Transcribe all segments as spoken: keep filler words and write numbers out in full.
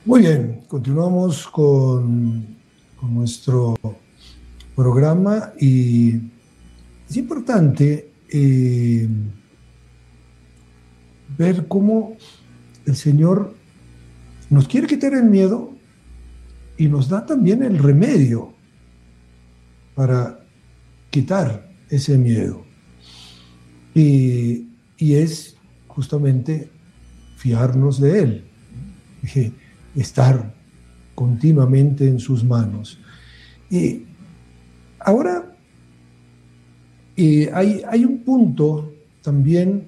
Muy bien, continuamos con, con nuestro programa y es importante eh, ver cómo el Señor nos quiere quitar el miedo y nos da también el remedio para quitar ese miedo. Y, y es justamente fiarnos de Él, eh, estar continuamente en sus manos. Y ahora eh, hay, hay un punto también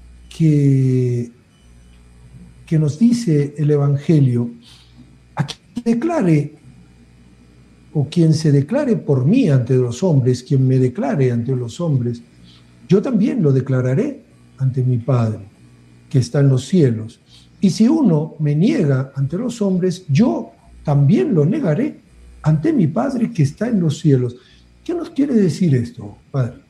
que, que nos dice el Evangelio: a quien declare o quien se declare por mí ante los hombres, quien me declare ante los hombres, yo también lo declararé ante mi Padre que está en los cielos. Y si uno me niega ante los hombres, yo también lo negaré ante mi Padre que está en los cielos. ¿Qué nos quiere decir esto, Padre?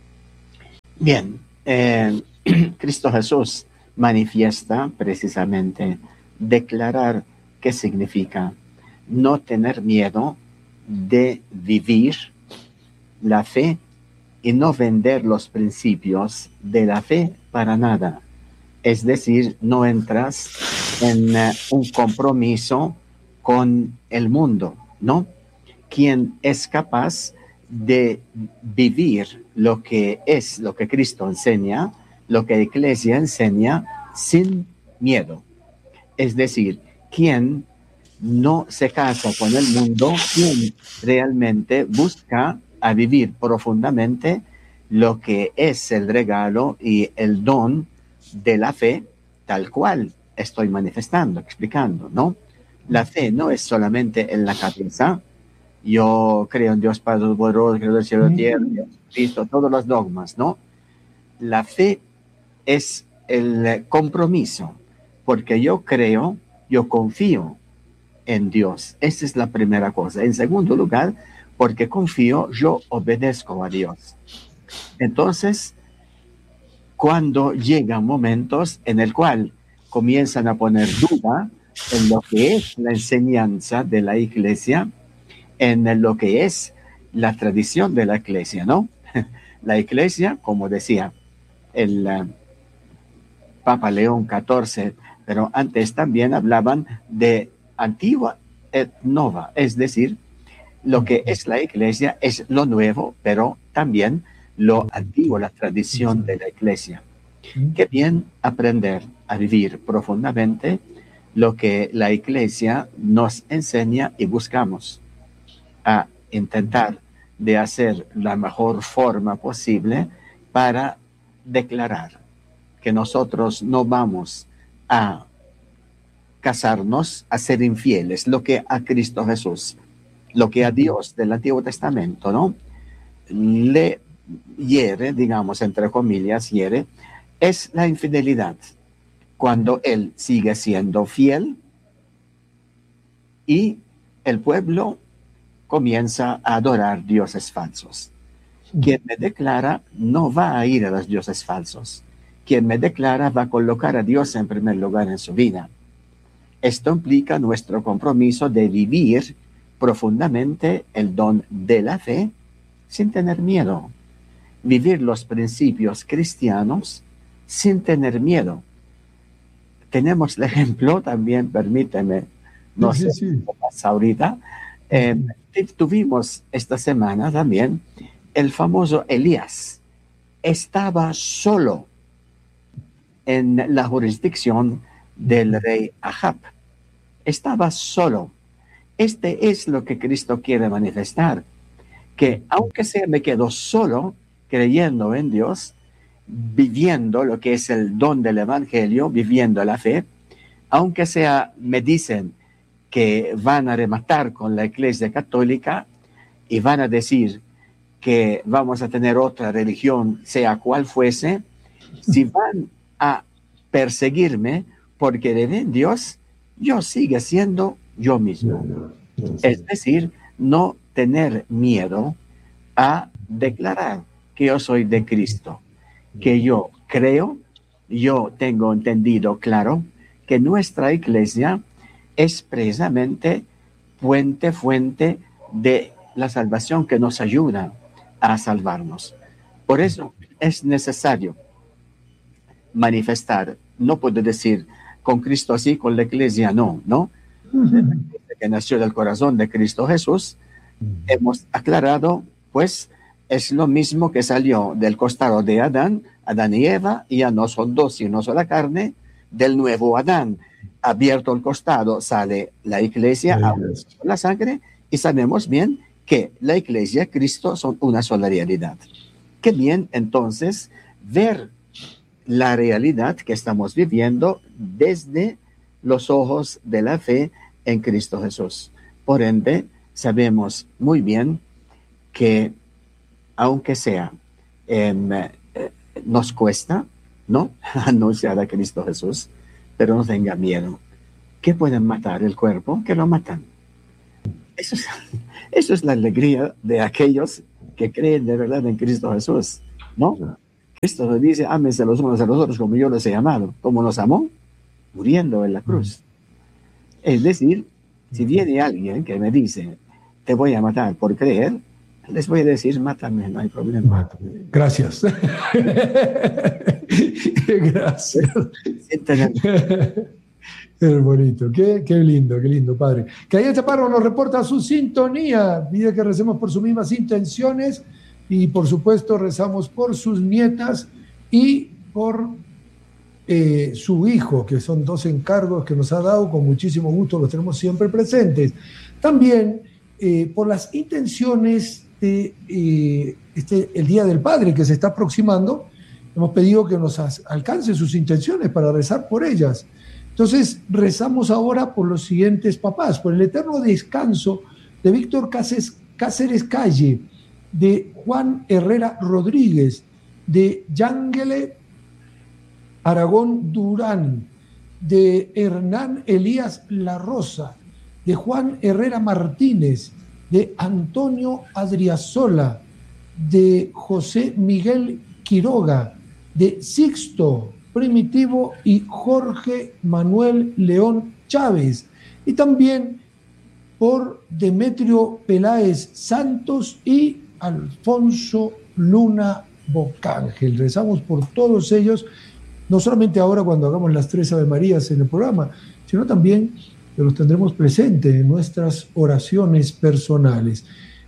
Bien, eh, Cristo Jesús manifiesta precisamente declarar qué significa no tener miedo de vivir la fe y no vender los principios de la fe para nada. Es decir, no entras en uh, un compromiso con el mundo, ¿no? Quien es capaz de vivir lo que es, lo que Cristo enseña, lo que la Iglesia enseña, sin miedo. Es decir, quien no se casa con el mundo, quien realmente busca a vivir profundamente lo que es el regalo y el don de la fe, tal cual estoy manifestando, explicando, ¿no? La fe no es solamente en la cabeza. Yo creo en Dios Padre Todopoderoso, creo en el cielo y la tierra, Dios Cristo, todos los dogmas, ¿no? La fe es el compromiso, porque yo creo, yo confío en Dios. Esa es la primera cosa. En segundo lugar, porque confío, yo obedezco a Dios. Entonces, cuando llegan momentos en el cual comienzan a poner duda en lo que es la enseñanza de la Iglesia, en lo que es la tradición de la Iglesia, ¿no? La Iglesia, como decía el uh, Papa León catorce, pero antes también hablaban de antigua et nova, es decir, lo que es la Iglesia es lo nuevo, pero también lo antiguo, la tradición de la Iglesia. Qué bien aprender a vivir profundamente lo que la Iglesia nos enseña y buscamos a intentar de hacer la mejor forma posible para declarar que nosotros no vamos a casarnos, a ser infieles, lo que a Cristo Jesús, lo que a Dios del Antiguo Testamento, ¿no? Le hiere, digamos, entre comillas, hiere, es la infidelidad. Cuando Él sigue siendo fiel y el pueblo comienza a adorar dioses falsos. Quien me declara no va a ir a los dioses falsos. Quien me declara va a colocar a Dios en primer lugar en su vida. Esto implica nuestro compromiso de vivir profundamente el don de la fe sin tener miedo. Vivir los principios cristianos sin tener miedo. Tenemos el ejemplo también, permíteme, no sí, sé sí. qué pasa ahorita. Eh, tuvimos esta semana también el famoso Elías. Estaba solo en la jurisdicción del rey Ahab. Estaba solo. Este es lo que Cristo quiere manifestar, que aunque sea me quedo solo, creyendo en Dios, viviendo lo que es el don del Evangelio, viviendo la fe, aunque sea me dicen que van a rematar con la Iglesia Católica y van a decir que vamos a tener otra religión, sea cual fuese, si van a perseguirme porque le en Dios, yo sigo siendo yo mismo. Es decir, no tener miedo a declarar que yo soy de Cristo, que yo creo, yo tengo entendido claro que nuestra Iglesia es precisamente puente, fuente de la salvación que nos ayuda a salvarnos. Por eso es necesario manifestar. No puedo decir con Cristo así, con la iglesia no, ¿no? Desde que nació del corazón de Cristo Jesús, hemos aclarado, pues es lo mismo que salió del costado de Adán, Adán y Eva, y ya no son dos y no sola carne, del nuevo Adán. Abierto el costado sale la iglesia, con la sangre, y sabemos bien que la iglesia y Cristo son una sola realidad. Qué bien entonces ver la realidad que estamos viviendo desde los ojos de la fe en Cristo Jesús. Por ende, sabemos muy bien que aunque sea, eh, eh, nos cuesta, ¿no?, anunciar a Cristo Jesús, pero no tenga miedo. ¿Qué pueden matar el cuerpo? Que lo matan. Eso es, eso es la alegría de aquellos que creen de verdad en Cristo Jesús, ¿no? Cristo nos dice, ámense los unos a los otros como yo les he amado. ¿Cómo nos amó? Muriendo en la cruz. Es decir, si viene alguien que me dice, te voy a matar por creer, les voy a decir, mátame, no hay problema. Gracias. Gracias. Qué bonito, qué, qué lindo, qué lindo, padre. Calle Chaparro nos reporta su sintonía, pide que recemos por sus mismas intenciones y por supuesto rezamos por sus nietas y por eh, su hijo, que son dos encargos que nos ha dado, con muchísimo gusto los tenemos siempre presentes. También eh, por las intenciones de eh, este, el Día del Padre que se está aproximando, hemos pedido que nos alcance sus intenciones para rezar por ellas. Entonces, rezamos ahora por los siguientes papás, por el eterno descanso de Víctor Cáceres, Cáceres Calle, de Juan Herrera Rodríguez, de Yángele Aragón Durán, de Hernán Elías La Rosa, de Juan Herrera Martínez, de Antonio Adriasola, de José Miguel Quiroga, de Sixto Primitivo y Jorge Manuel León Chávez, y también por Demetrio Peláez Santos y Alfonso Luna Bocángel. Rezamos por todos ellos, no solamente ahora cuando hagamos las tres Ave Marías en el programa, sino también que los tendremos presentes en nuestras oraciones personales.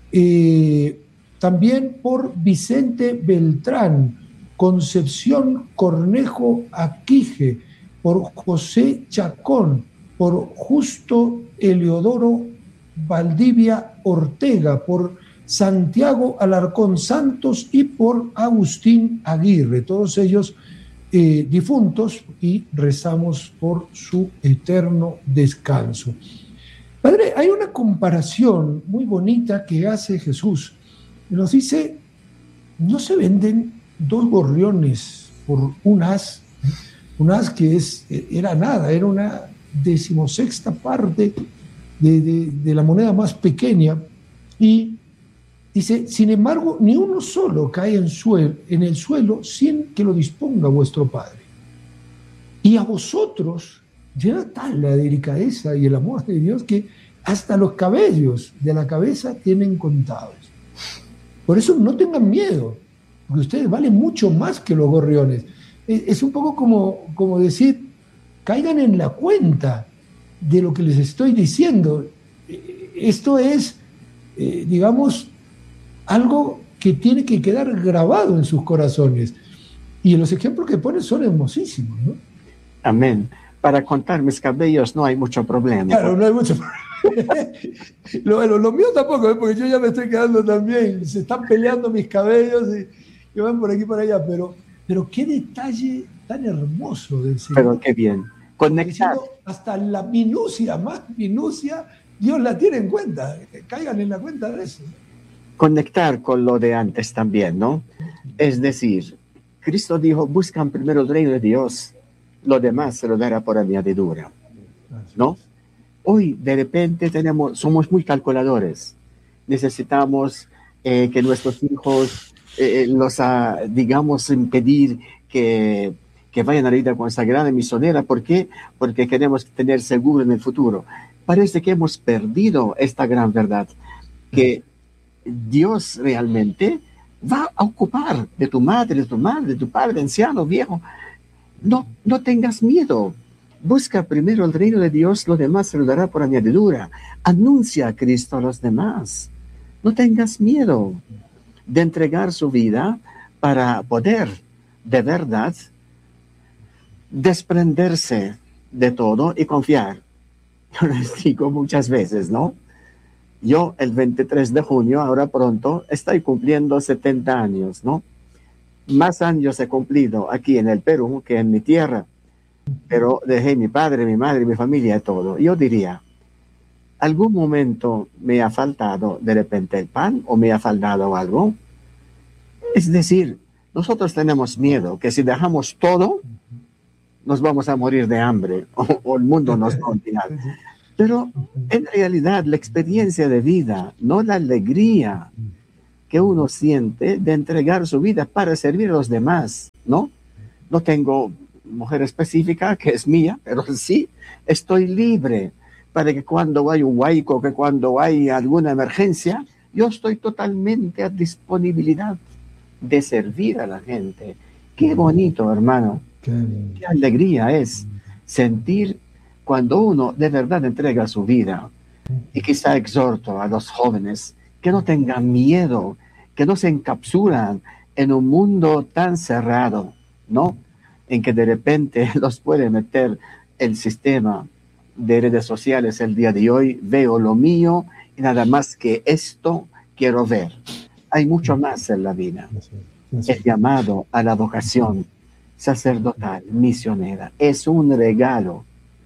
Eh, también por Vicente Beltrán, Concepción Cornejo Aquije, por José Chacón, por Justo Eleodoro Valdivia Ortega, por Santiago Alarcón Santos y por Agustín Aguirre, todos ellos eh, difuntos, y rezamos por su eterno descanso. Padre, hay una comparación muy bonita que hace Jesús. Nos dice, no se venden dos gorriones por un as, un as que es, era nada, era una decimosexta parte de, de, de la moneda más pequeña, y dice, sin embargo, ni uno solo cae en, suel, en el suelo sin que lo disponga vuestro Padre. Y a vosotros llega tal la delicadeza y el amor de Dios que hasta los cabellos de la cabeza tienen contados. Por eso no tengan miedo, porque ustedes valen mucho más que los gorriones. Es un poco como, como decir, caigan en la cuenta de lo que les estoy diciendo. Esto es, eh, digamos, algo que tiene que quedar grabado en sus corazones. Y los ejemplos que ponen son hermosísimos, ¿no? Amén. Para contar mis cabellos no hay mucho problema. Claro, no hay mucho problema. lo, lo, lo mío tampoco, ¿eh? Porque yo ya me estoy quedando también. Se están peleando mis cabellos y, y van por aquí y por allá. Pero, pero qué detalle tan hermoso del Señor. Pero qué bien. Conectar. Hasta la minucia, más minucia, Dios la tiene en cuenta. Caigan en la cuenta de eso. Conectar con lo de antes también, ¿no? Es decir, Cristo dijo, buscan primero el reino de Dios, lo demás se lo dará por añadidura, ¿no? Hoy, de repente, tenemos, somos muy calculadores. Necesitamos eh, que nuestros hijos, eh, los, uh, digamos, impedir que, que vayan a la vida consagrada y misionera. ¿Por qué? Porque queremos tener seguro en el futuro. Parece que hemos perdido esta gran verdad, que Dios realmente va a ocupar de tu madre, de tu madre, de tu padre, anciano, viejo. No, no tengas miedo. Busca primero el reino de Dios, lo demás se lo dará por añadidura. Anuncia a Cristo a los demás. No tengas miedo de entregar su vida para poder, de verdad, desprenderse de todo y confiar. Yo les digo muchas veces, ¿no? Yo el veintitrés de junio, ahora pronto, estoy cumpliendo setenta años, ¿no? Más años he cumplido aquí en el Perú que en mi tierra, pero dejé mi padre, mi madre, mi familia, todo. Yo diría, ¿algún momento me ha faltado de repente el pan o me ha faltado algo? Es decir, nosotros tenemos miedo que si dejamos todo, nos vamos a morir de hambre o, o el mundo nos va a olvidar. Pero en realidad la experiencia de vida, no la alegría que uno siente de entregar su vida para servir a los demás, ¿no? No tengo mujer específica que es mía, pero sí estoy libre para que cuando hay un huaico, que cuando hay alguna emergencia, yo estoy totalmente a disponibilidad de servir a la gente. Qué bonito, hermano. Qué, Qué alegría es sentir cuando uno de verdad entrega su vida. Y quizá exhorto a los jóvenes que no tengan miedo, que no se encapsulan en un mundo tan cerrado, ¿no? En que de repente los puede meter el sistema de redes sociales el día de hoy. Veo lo mío y nada más que esto quiero ver. Hay mucho más en la vida. El llamado a la vocación sacerdotal, misionera, es un regalo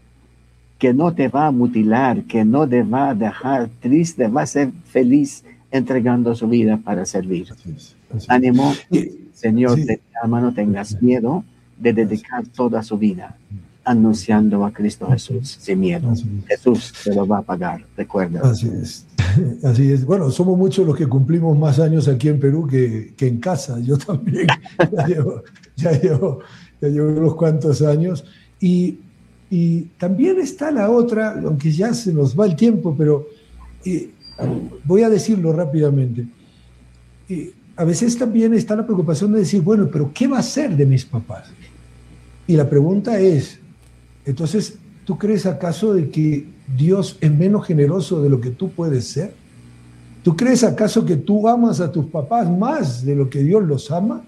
que no te va a mutilar, que no te va a dejar triste, va a ser feliz entregando su vida para servir. Así es, así es. Ánimo, Señor, sí. Te llama, no tengas miedo de dedicar toda su vida anunciando a Cristo Jesús sin miedo. Jesús se lo va a pagar, recuerda. Así es. Así es. Bueno, somos muchos los que cumplimos más años aquí en Perú que, que en casa. Yo también ya llevo, ya llevo, ya llevo unos cuantos años. Y, y también está la otra, aunque ya se nos va el tiempo, pero eh, voy a decirlo rápidamente. Eh, a veces también está la preocupación de decir, bueno, pero ¿qué va a ser de mis papás? Y la pregunta es, entonces, ¿tú crees acaso de que Dios es menos generoso de lo que tú puedes ser? ¿Tú crees acaso que tú amas a tus papás más de lo que Dios los ama?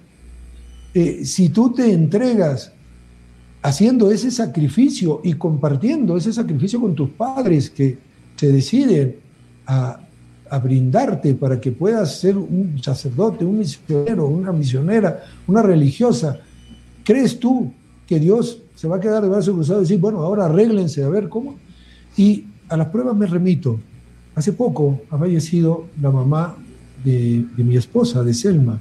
Eh, si tú te entregas haciendo ese sacrificio y compartiendo ese sacrificio con tus padres que se deciden a, a brindarte para que puedas ser un sacerdote, un misionero, una misionera, una religiosa, ¿crees tú que Dios se va a quedar de brazos cruzados y decir, bueno, ahora arréglense a ver cómo? Y a las pruebas me remito. Hace poco ha fallecido la mamá de, de mi esposa, de Selma.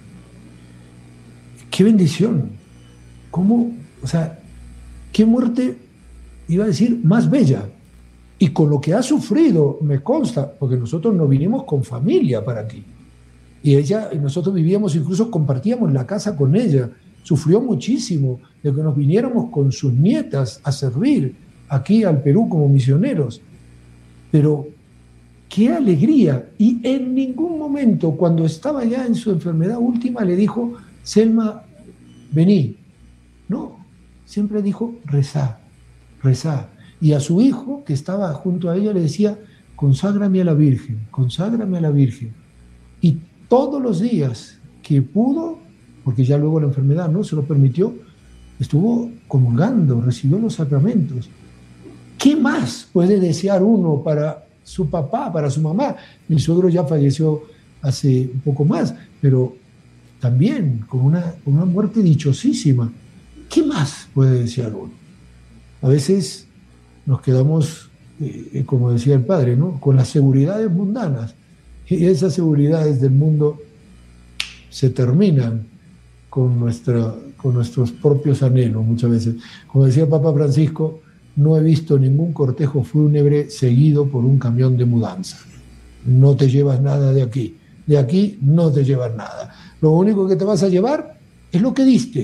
¡Qué bendición! ¿Cómo? O sea, qué muerte, iba a decir, más bella. Y con lo que ha sufrido, me consta, porque nosotros nos vinimos con familia para aquí. Y ella, y nosotros vivíamos, incluso compartíamos la casa con ella. Sufrió muchísimo de que nos viniéramos con sus nietas a servir aquí al Perú como misioneros. Pero qué alegría. Y en ningún momento, cuando estaba ya en su enfermedad última, le dijo, Selma, vení. No, siempre dijo, rezá, rezá. Y a su hijo, que estaba junto a ella, le decía, conságrame a la Virgen, conságrame a la Virgen. Y todos los días que pudo, porque ya luego la enfermedad no se lo permitió, estuvo comulgando, recibió los sacramentos. ¿Qué más puede desear uno para su papá, para su mamá? Mi suegro ya falleció hace un poco más, pero también con una, con una muerte dichosísima. ¿Qué más puede desear uno? A veces nos quedamos, eh, como decía el padre, ¿no?, con las seguridades mundanas, y esas seguridades del mundo se terminan con, nuestra, con nuestros propios anhelos muchas veces. Como decía el Papa Francisco, no he visto ningún cortejo fúnebre seguido por un camión de mudanza. No te llevas nada de aquí. De de aquí no te llevas nada. Lo único que te vas a llevar es lo que diste,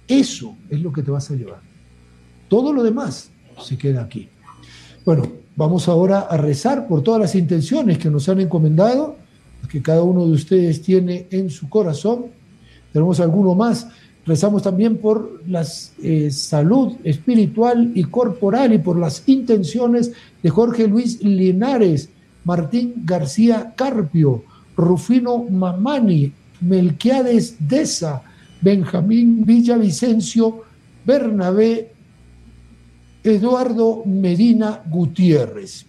Eso es lo que te vas a llevar. Todo lo demás se queda aquí. Bueno, vamos ahora a rezar por todas las intenciones que nos han encomendado, que cada uno de ustedes tiene en su corazón. Tenemos alguno más. Rezamos también por la eh, salud espiritual y corporal y por las intenciones de Jorge Luis Linares, Martín García Carpio, Rufino Mamani, Melquiades Deza, Benjamín Villavicencio, Bernabé, Eduardo Medina Gutiérrez.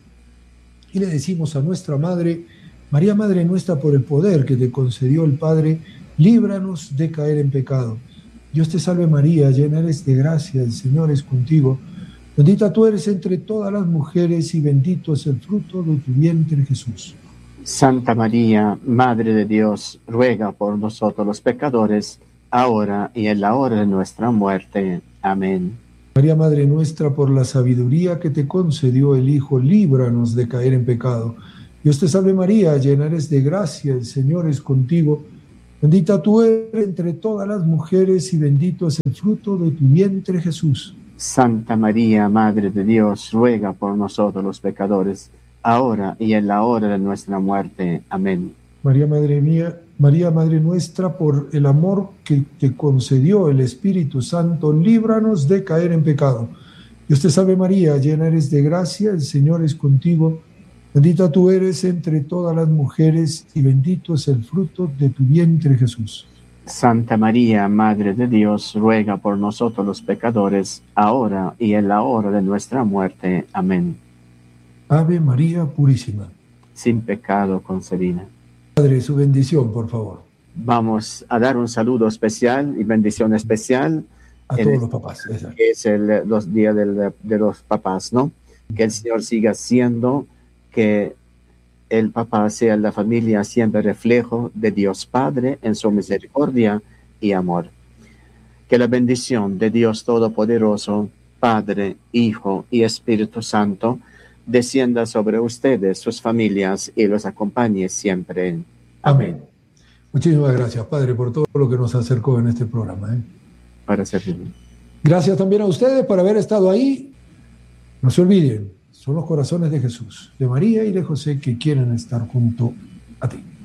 Y le decimos a nuestra Madre, María Madre nuestra, por el poder que te concedió el Padre, líbranos de caer en pecado. Dios te salve María, llena eres de gracia, el Señor es contigo. Bendita tú eres entre todas las mujeres y bendito es el fruto de tu vientre, Jesús. Santa María, Madre de Dios, ruega por nosotros los pecadores, ahora y en la hora de nuestra muerte. Amén. María Madre nuestra, por la sabiduría que te concedió el Hijo, líbranos de caer en pecado. Dios te salve María, llena eres de gracia, el Señor es contigo. Bendita tú eres entre todas las mujeres y bendito es el fruto de tu vientre, Jesús. Santa María, Madre de Dios, ruega por nosotros los pecadores, ahora y en la hora de nuestra muerte. Amén. María Madre mía, María Madre nuestra, por el amor que te concedió el Espíritu Santo, líbranos de caer en pecado. Dios te salve María, llena eres de gracia, el Señor es contigo. Bendita tú eres entre todas las mujeres y bendito es el fruto de tu vientre, Jesús. Santa María, Madre de Dios, ruega por nosotros los pecadores, ahora y en la hora de nuestra muerte. Amén. Ave María Purísima. Sin pecado concebida. Padre, su bendición, por favor. Vamos a dar un saludo especial y bendición especial a todos el, los papás. Exacto. Que es el los días del, de los papás, ¿no? Que el Señor siga siendo, que el papá sea la familia siempre reflejo de Dios Padre en su misericordia y amor. Que la bendición de Dios Todopoderoso, Padre, Hijo y Espíritu Santo, descienda sobre ustedes, sus familias, y los acompañe siempre. Amén. Amén. Muchísimas gracias, Padre, por todo lo que nos acercó en este programa. ¿eh? Para servirle. Gracias también a ustedes por haber estado ahí. No se olviden, son los corazones de Jesús, de María y de José que quieren estar junto a ti.